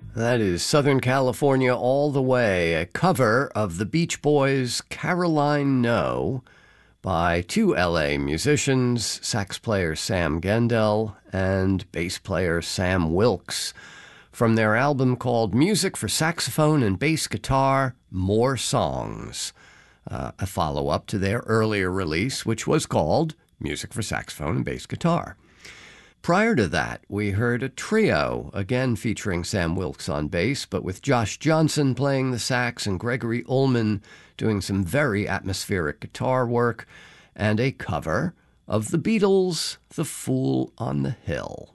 That is Southern California All the Way, a cover of the Beach Boys' Caroline No by two LA musicians, sax player Sam Gendel and bass player Sam Wilkes, from their album called Music for Saxophone and Bass Guitar, More Songs, a follow-up to their earlier release, which was called Music for Saxophone and Bass Guitar. Prior to that, we heard a trio, again featuring Sam Wilkes on bass, but with Josh Johnson playing the sax and Gregory Ullman doing some very atmospheric guitar work, and a cover of the Beatles' The Fool on the Hill.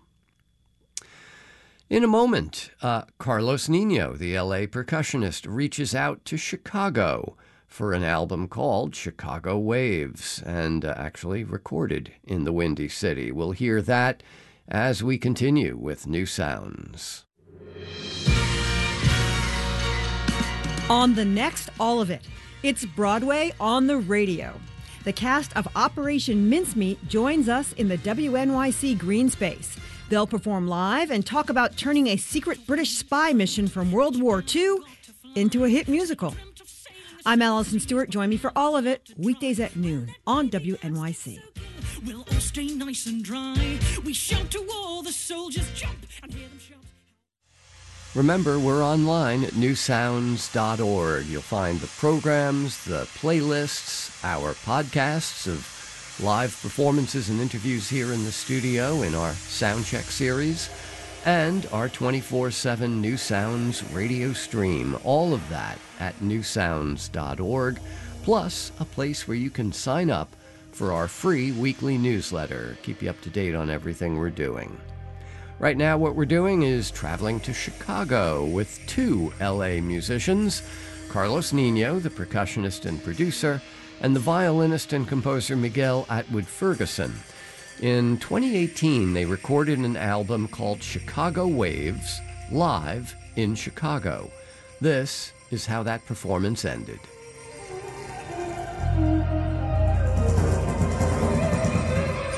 In a moment, Carlos Nino, the LA percussionist, reaches out to Chicago for an album called Chicago Waves, and actually recorded in the Windy City. We'll hear that as we continue with New Sounds. On the next All of It, it's Broadway on the radio. The cast of Operation Mincemeat joins us in the WNYC Green Space. They'll perform live and talk about turning a secret British spy mission from World War II into a hit musical. I'm Allison Stewart. Join me for All of It, weekdays at noon on WNYC. We'll all stay nice and dry. We shout to all the soldiers, jump and hear them shout. Remember, we're online at newsounds.org. You'll find the programs, the playlists, our podcasts of live performances and interviews here in the studio in our Soundcheck series, and our 24/7 New Sounds radio stream. All of that at newsounds.org, plus a place where you can sign up for our free weekly newsletter. Keep you up to date on everything we're doing. Right now, what we're doing is traveling to Chicago with two LA musicians, Carlos Nino, the percussionist and producer, and the violinist and composer Miguel Atwood Ferguson. In 2018, they recorded an album called Chicago Waves, live in Chicago. This is how that performance ended.